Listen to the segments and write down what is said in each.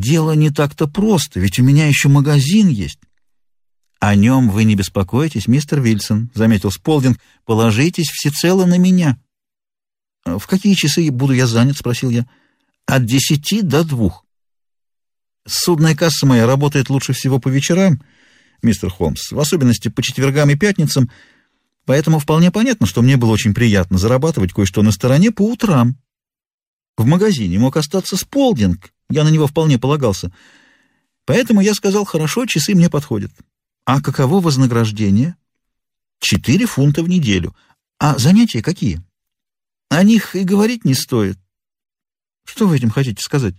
дело не так-то просто, ведь у меня еще магазин есть». «О нем вы не беспокойтесь, мистер Вильсон», — заметил Сполдинг. «Положитесь всецело на меня». «В какие часы буду я занят?» — спросил я. «От 10 до 2. Судная касса моя работает лучше всего по вечерам, мистер Холмс, в особенности по четвергам и пятницам, поэтому вполне понятно, что мне было очень приятно зарабатывать кое-что на стороне по утрам. В магазине мог остаться Сполдинг, я на него вполне полагался. Поэтому я сказал: хорошо, часы мне подходят. А каково вознаграждение? 4 фунта в неделю. А занятия какие? О них и говорить не стоит. Что вы этим хотите сказать?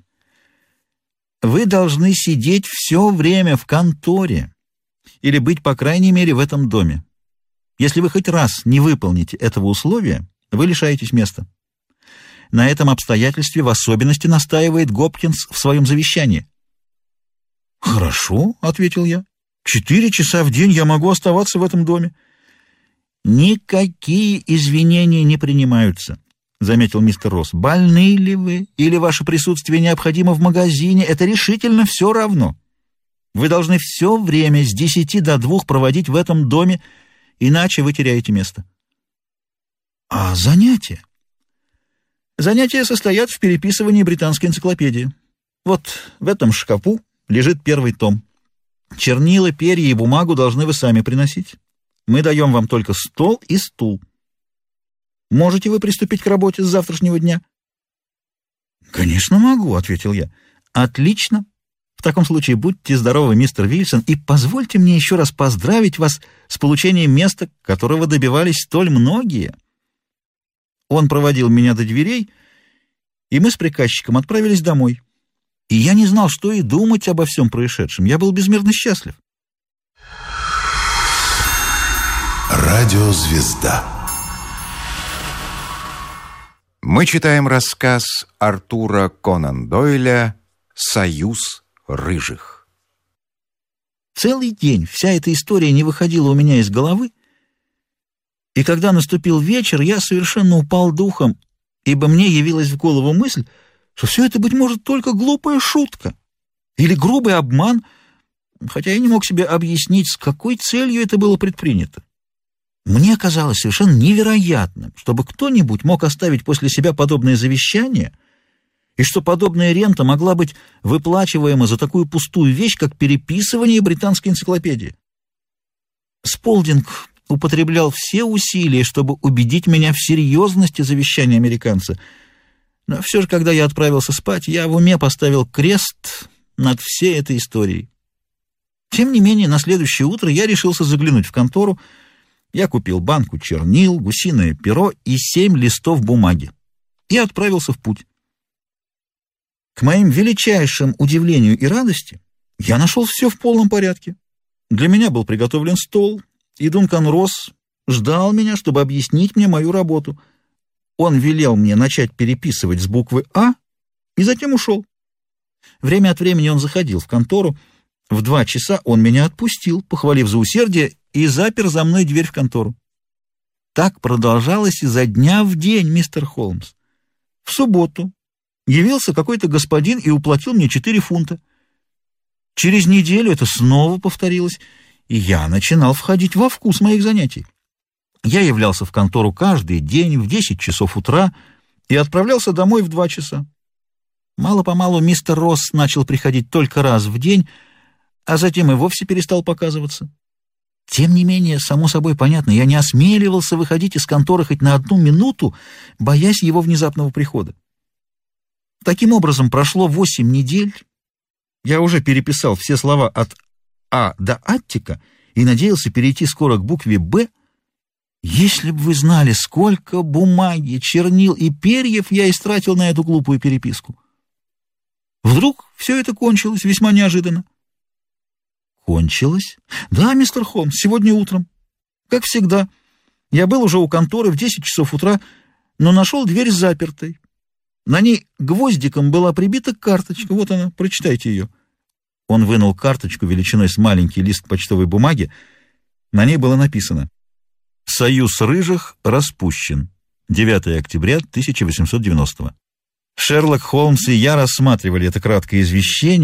Вы должны сидеть все время в конторе или быть, по крайней мере, в этом доме. Если вы хоть раз не выполните этого условия, вы лишаетесь места. На этом обстоятельстве в особенности настаивает Гопкинс в своем завещании. «Хорошо», — ответил я. 4 часа в день я могу оставаться в этом доме». «Никакие извинения не принимаются», — заметил мистер Росс. «Больны ли вы или ваше присутствие необходимо в магазине, это решительно все равно. Вы должны все время с 10 до 2 проводить в этом доме, иначе вы теряете место». «А занятия?» «Занятия состоят в переписывании британской энциклопедии. Вот в этом шкафу лежит 1 том. Чернила, перья и бумагу должны вы сами приносить. Мы даем вам только стол и стул. Можете вы приступить к работе с завтрашнего дня?» «Конечно могу», — ответил я. «Отлично. В таком случае будьте здоровы, мистер Вильсон, и позвольте мне еще раз поздравить вас с получением места, которого добивались столь многие». Он проводил меня до дверей, и мы с приказчиком отправились домой. И я не знал, что и думать обо всем происшедшем. Я был безмерно счастлив. Радиозвезда. Мы читаем рассказ Артура Конан Дойля «Союз рыжих». Целый день вся эта история не выходила у меня из головы, и когда наступил вечер, я совершенно упал духом, ибо мне явилась в голову мысль, что все это, быть может, только глупая шутка или грубый обман, хотя я не мог себе объяснить, с какой целью это было предпринято. Мне казалось совершенно невероятным, чтобы кто-нибудь мог оставить после себя подобное завещание, и что подобная рента могла быть выплачиваема за такую пустую вещь, как переписывание британской энциклопедии. Сполдинг употреблял все усилия, чтобы убедить меня в серьезности завещания американца. Но все же, когда я отправился спать, я в уме поставил крест над всей этой историей. Тем не менее, на следующее утро я решился заглянуть в контору. Я купил банку чернил, гусиное перо и 7 листов бумаги и отправился в путь. К моим величайшим удивлению и радости я нашел все в полном порядке. Для меня был приготовлен стол, и Дункан Росс ждал меня, чтобы объяснить мне мою работу. Он велел мне начать переписывать с буквы «А» и затем ушел. Время от времени он заходил в контору. В 2 часа он меня отпустил, похвалив за усердие, и запер за мной дверь в контору. Так продолжалось изо дня в день, мистер Холмс. В субботу явился какой-то господин и уплатил мне 4 фунта. Через неделю это снова повторилось, и я начинал входить во вкус моих занятий. Я являлся в контору каждый день в 10 часов утра и отправлялся домой в 2 часа. Мало-помалу мистер Росс начал приходить только раз в день, а затем и вовсе перестал показываться. Тем не менее, само собой понятно, я не осмеливался выходить из конторы хоть на 1 минуту, боясь его внезапного прихода. Таким образом, прошло 8 недель. Я уже переписал все слова от «А» до «Аттика» и надеялся перейти скоро к букве «Б». Если бы вы знали, сколько бумаги, чернил и перьев я истратил на эту глупую переписку. Вдруг все это кончилось весьма неожиданно. Кончилось? Да, мистер Холмс, сегодня утром. Как всегда. Я был уже у конторы в 10 часов утра, но нашел дверь запертой. На ней гвоздиком была прибита карточка. Вот она, прочитайте ее. Он вынул карточку величиной с маленький лист почтовой бумаги. На ней было написано: «Союз рыжих распущен. 9 октября 1890». Шерлок Холмс и я рассматривали это краткое извещение,